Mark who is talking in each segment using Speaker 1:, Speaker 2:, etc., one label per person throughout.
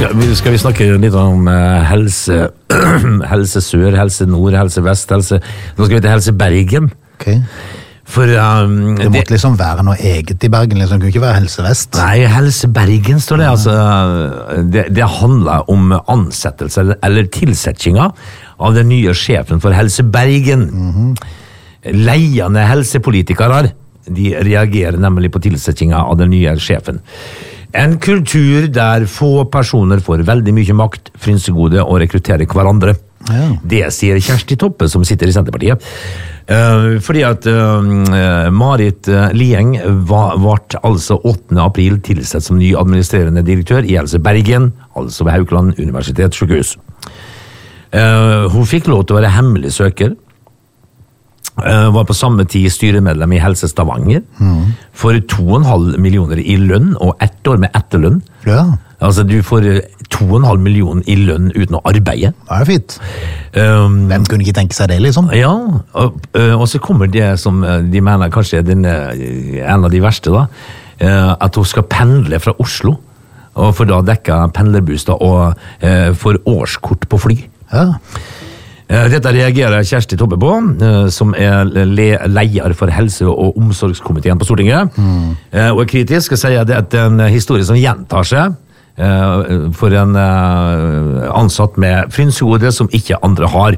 Speaker 1: Skal vi snakke litt om helse, helse Sør, helse Nord, helse Vest, nå skal vi til helse Bergen.
Speaker 2: Ok.
Speaker 1: For
Speaker 2: det måtte liksom være noe eget i Bergen, liksom. Det kunne ikke være helse Vest.
Speaker 1: Nei, helse Bergen står det, altså. Det handler om ansettelse eller tilsettinga av den nye sjefen for helse Bergen. Leiende helsepolitikere, de reagerer nemlig på tilsettinga av den nye sjefen. En kultur der få personer får veldig mye makt, frynsegode og rekrutterer hverandre. Ja. Det sier Kjersti Toppe, som sitter i Senterpartiet. Fordi at Marit Lieng ble altså 8. april tilsett som ny administrerende direktør i Helse Bergen, altså ved Haukeland Universitetssykehus. Hun fikk lov til å være hemmelig søker, var på samme tid styremedlem i Helse Stavanger for 2,5 millioner i lønn og 1 år med etterlønn.
Speaker 2: Ja.
Speaker 1: Altså du får 2,5 millioner i lønn uten å arbeide.
Speaker 2: Det er fint. Hvem kunne ikke tenke seg det, liksom?
Speaker 1: Ja, og så kommer det som de mener kanskje er en av de verste da, at hun skal pendle fra Oslo, og for da dekka pendlerbuss da, og får årskort på fly.
Speaker 2: Ja.
Speaker 1: Dette reagerer Kjersti Toppe på, som er leder for helse- og omsorgskomiteen på Stortinget, og er kritisk og sier at det er en historie som gjentar seg for en ansatt med frynsegode som ikke andre har.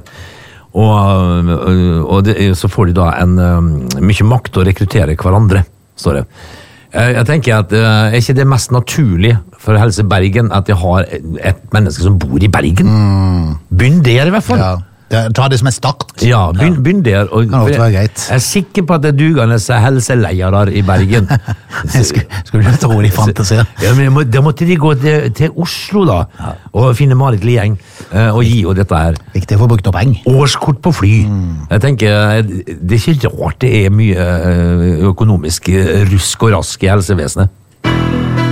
Speaker 1: Og så får de da mye makt å rekruttere hverandre, står det. Jeg tenker at er ikke det mest naturlig for Helse Bergen at de har et menneske som bor i Bergen? Begynn der i hvert fall.
Speaker 2: Ja. Ta det som en start.
Speaker 1: Ja, begynn der. Og
Speaker 2: kan også være greit.
Speaker 1: Jeg er sikker på at det er dugende helseleiere i Bergen.
Speaker 2: Skulle du tro de fantaserer?
Speaker 1: Ja, men da måtte de gå til Oslo da, og finne Marit Lieng og gi henne dette her.
Speaker 2: Viktig for å bruke noe penger.
Speaker 1: Årskort på fly. Jeg tenker, det er ikke rart det er mye økonomisk rusk og rask i helsevesenet.